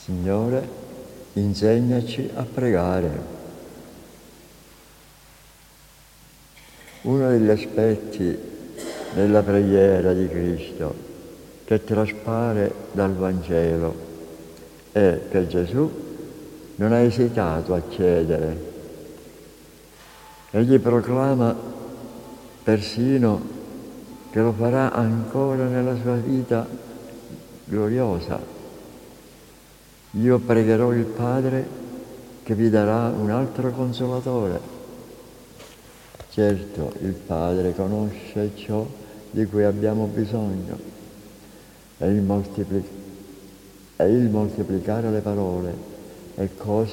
Signore, insegnaci a pregare. Uno degli aspetti della preghiera di Cristo che traspare dal Vangelo è che Gesù non ha esitato a chiedere. Egli proclama persino che lo farà ancora nella sua vita gloriosa. Io pregherò il Padre che vi darà un altro Consolatore. Certo, il Padre conosce ciò di cui abbiamo bisogno e il moltiplicare le parole è cosa